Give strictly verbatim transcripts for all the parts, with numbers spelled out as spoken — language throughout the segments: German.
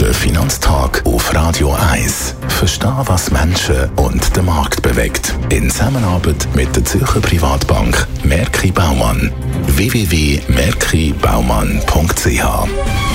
Der Finanztag auf Radio eins. Verstehen, was Menschen und den Markt bewegt. In Zusammenarbeit mit der Zürcher Privatbank Merki Baumann. w w w punkt merki baumann punkt c h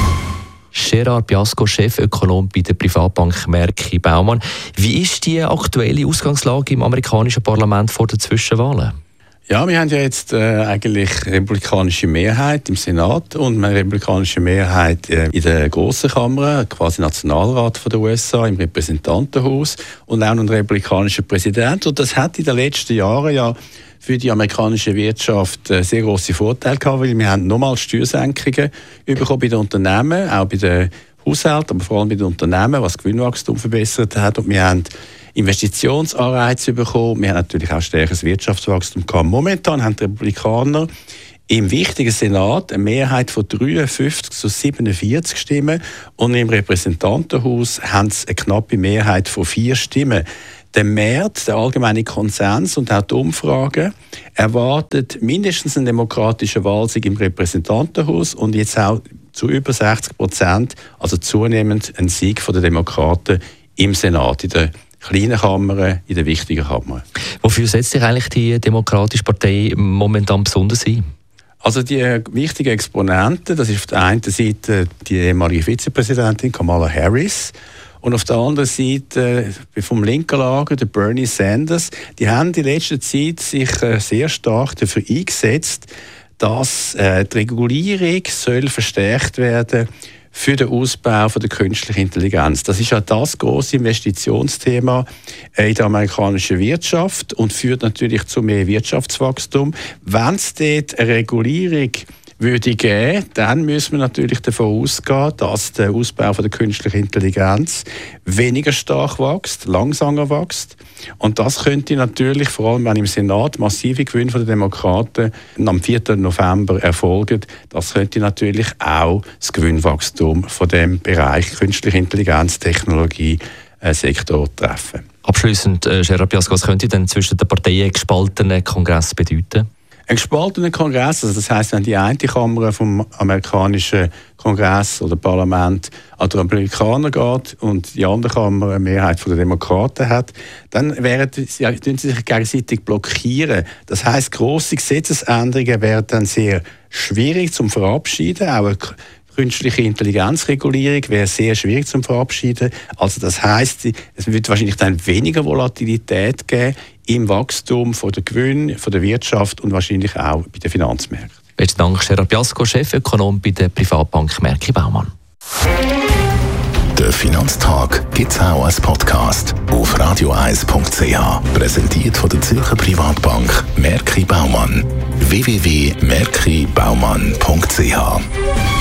Gerard Biasco, Chefökonom bei der Privatbank Merki Baumann. Wie ist die aktuelle Ausgangslage im amerikanischen Parlament vor den Zwischenwahlen? Ja, wir haben ja jetzt äh, eigentlich republikanische Mehrheit im Senat und eine republikanische Mehrheit äh, in der grossen Kammer, quasi Nationalrat von der U S A, im Repräsentantenhaus und auch einen republikanischen Präsident. Und das hat in den letzten Jahren ja für die amerikanische Wirtschaft äh, sehr grosse Vorteile gehabt, weil wir haben nochmal Steuersenkungen bekommen bei den Unternehmen, auch bei den Haushalten, aber vor allem bei den Unternehmen, was das Gewinnwachstum verbessert hat. Und wir haben Investitionsanreize bekommen. Wir haben natürlich auch stärkeres Wirtschaftswachstum gehabt. Momentan haben die Republikaner im wichtigen Senat eine Mehrheit von dreiundfünfzig zu siebenundvierzig Stimmen und im Repräsentantenhaus haben sie eine knappe Mehrheit von vier Stimmen. Der März, der allgemeine Konsens und auch die Umfragen erwartet mindestens einen demokratischen Wahlsieg im Repräsentantenhaus und jetzt auch zu über sechzig Prozent, also zunehmend ein Sieg der Demokraten im Senat, in der kleinen Kammern, in den wichtigen Kammern. Wofür setzt sich eigentlich die Demokratische Partei momentan besonders ein? Also die wichtigen Exponenten, das ist auf der einen Seite die ehemalige Vizepräsidentin Kamala Harris und auf der anderen Seite vom linken Lager der Bernie Sanders. Die haben in letzter Zeit sich sehr stark dafür eingesetzt, dass die Regulierung soll verstärkt werden für den Ausbau von der künstlichen Intelligenz. Das ist ja das grosse Investitionsthema in der amerikanischen Wirtschaft und führt natürlich zu mehr Wirtschaftswachstum. Wenn es dort eine Regulierung würde geben, dann müssen wir natürlich davon ausgehen, dass der Ausbau von der künstlichen Intelligenz weniger stark wächst, langsamer wächst. Und das könnte natürlich, vor allem wenn im Senat massive Gewinne der Demokraten am vierten November erfolgen, das könnte natürlich auch das Gewinnwachstum von dem Bereich künstliche Intelligenz, Technologie, äh, Sektor treffen. Abschliessend, äh, Gerard Biasco, was könnte denn zwischen den Parteien gespaltenen Kongress bedeuten? Ein gespaltener Kongress, also das heisst, wenn die eine Kammer vom amerikanischen Kongress oder Parlament an die Republikaner geht und die andere Kammer eine Mehrheit der Demokraten hat, dann werden sie, sie sich gegenseitig blockieren. Das heisst, grosse Gesetzesänderungen werden dann sehr schwierig zum Verabschieden. Auch eine künstliche Intelligenzregulierung wäre sehr schwierig zum Verabschieden. Also das heisst, es wird wahrscheinlich dann weniger Volatilität geben im Wachstum von der Gewinn, von der Wirtschaft und wahrscheinlich auch bei den Finanzmärkten. Besten Dank, Gerard Biasco, Chefökonom bei der Privatbank Merki Baumann. Der Finanztag gibt es auch als Podcast auf radio eins punkt c h. Präsentiert von der Zürcher Privatbank Merki Baumann. w w w punkt merki baumann punkt c h